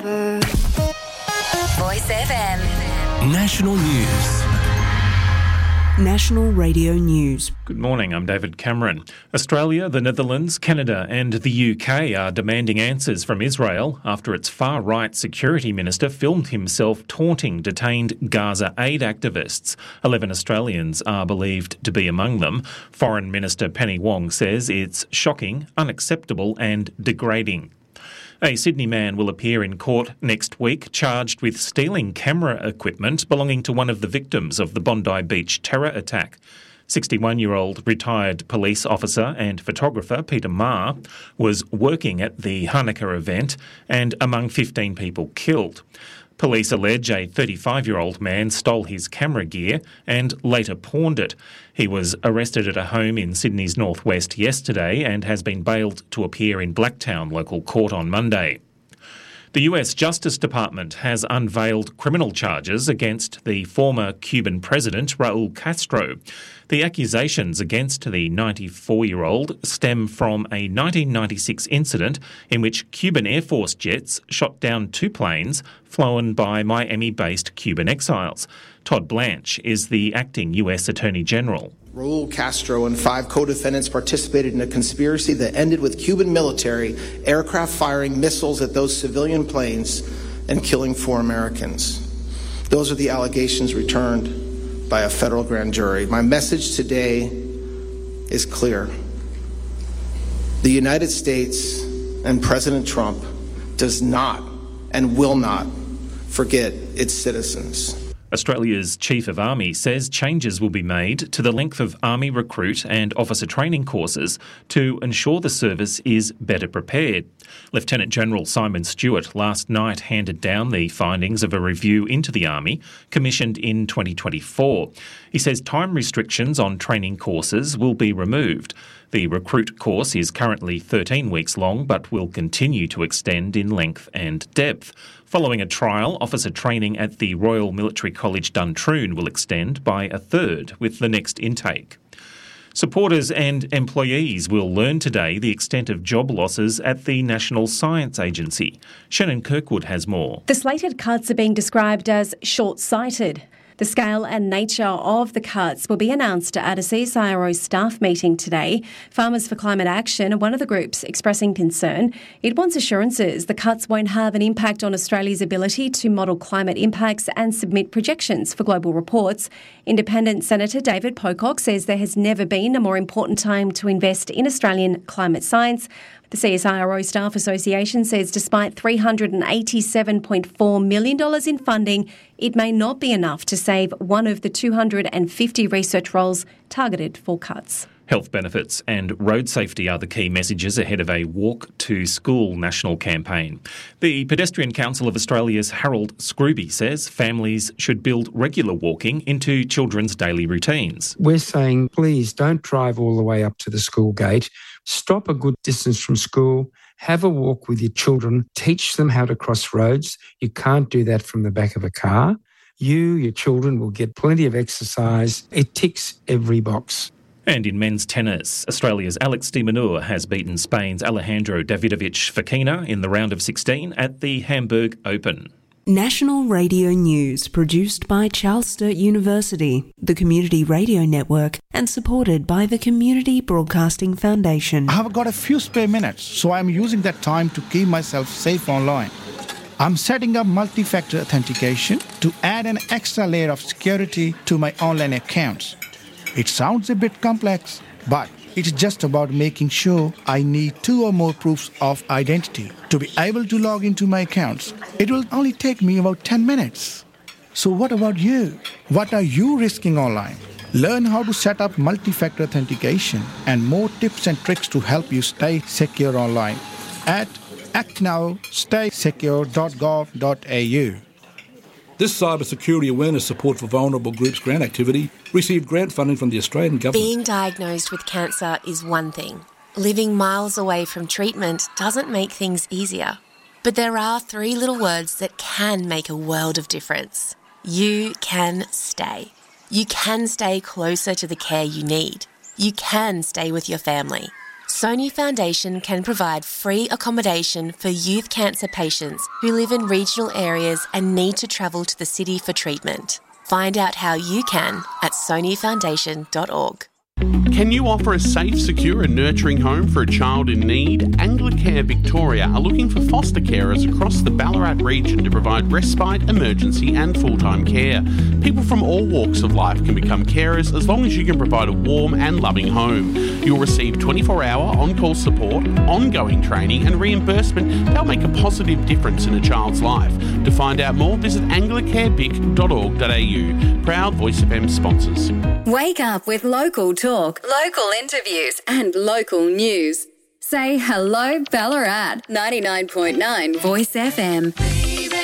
Voice FM. National News. National Radio News. Good morning, I'm David Cameron. Australia, the Netherlands, Canada and the UK are demanding answers from Israel after its far-right security minister filmed himself taunting detained Gaza aid activists. 11 Australians are believed to be among them. Foreign Minister Penny Wong says it's shocking, unacceptable and degrading. A Sydney man will appear in court next week charged with stealing camera equipment belonging to one of the victims of the Bondi Beach terror attack. 61-year-old retired police officer and photographer Peter Marr was working at the Hanukkah event and among 15 people killed. Police allege a 35-year-old man stole his camera gear and later pawned it. He was arrested at a home in Sydney's northwest yesterday and has been bailed to appear in Blacktown local court on Monday. The US Justice Department has unveiled criminal charges against the former Cuban president, Raul Castro. The accusations against the 94-year-old stem from a 1996 incident in which Cuban Air Force jets shot down two planes flown by Miami-based Cuban exiles. Todd Blanche is the acting US Attorney General. Raul Castro and 5 co-defendants participated in a conspiracy that ended with Cuban military aircraft firing missiles at those civilian planes and killing 4 Americans. Those are the allegations returned by a federal grand jury. My message today is clear. The United States and President Trump does not and will not forget its citizens. Australia's Chief of Army says changes will be made to the length of Army recruit and officer training courses to ensure the service is better prepared. Lieutenant General Simon Stewart last night handed down the findings of a review into the Army commissioned in 2024. He says time restrictions on training courses will be removed. The recruit course is currently 13 weeks long but will continue to extend in length and depth. Following a trial, officer training at the Royal Military College Duntroon will extend by a third with the next intake. Supporters and employees will learn today the extent of job losses at the National Science Agency. Shannon Kirkwood has more. The slated cuts are being described as short-sighted. The scale and nature of the cuts will be announced at a CSIRO staff meeting today. Farmers for Climate Action are one of the groups expressing concern. It wants assurances the cuts won't have an impact on Australia's ability to model climate impacts and submit projections for global reports. Independent Senator David Pocock says there has never been a more important time to invest in Australian climate science. The CSIRO Staff Association says despite $387.4 million in funding, it may not be enough to save one of the 250 research roles targeted for cuts. Health benefits and road safety are the key messages ahead of a Walk to School national campaign. The Pedestrian Council of Australia's Harold Scrooby says families should build regular walking into children's daily routines. We're saying, please don't drive all the way up to the school gate. Stop a good distance from school. Have a walk with your children. Teach them how to cross roads. You can't do that from the back of a car. Your children will get plenty of exercise. It ticks every box. And in men's tennis, Australia's Alex de Minaur has beaten Spain's Alejandro Davidovich Fokina in the round of 16 at the Hamburg Open. National Radio News, produced by Charles Sturt University, the Community Radio Network, and supported by the Community Broadcasting Foundation. I have got a few spare minutes, so I'm using that time to keep myself safe online. I'm setting up multi-factor authentication to add an extra layer of security to my online accounts. It sounds a bit complex, but it's just about making sure I need 2 or more proofs of identity to be able to log into my accounts. It will only take me about 10 minutes. So what about you? What are you risking online? Learn how to set up multi-factor authentication and more tips and tricks to help you stay secure online at actnowstaysecure.gov.au. This cybersecurity awareness support for vulnerable groups grant activity received grant funding from the Australian government. Being diagnosed with cancer is one thing. Living miles away from treatment doesn't make things easier. But there are 3 little words that can make a world of difference. You can stay. You can stay closer to the care you need. You can stay with your family. Sony Foundation can provide free accommodation for youth cancer patients who live in regional areas and need to travel to the city for treatment. Find out how you can at sonyfoundation.org. Can you offer a safe, secure and nurturing home for a child in need? Anglicare Victoria are looking for foster carers across the Ballarat region to provide respite, emergency and full-time care. People from all walks of life can become carers as long as you can provide a warm and loving home. You'll receive 24-hour on-call support, ongoing training and reimbursement that'll make a positive difference in a child's life. To find out more, visit anglicarevic.org.au. Proud Voice FM sponsors. Wake up with local talk, local interviews and local news. Say hello Ballarat, 99.9 Voice FM.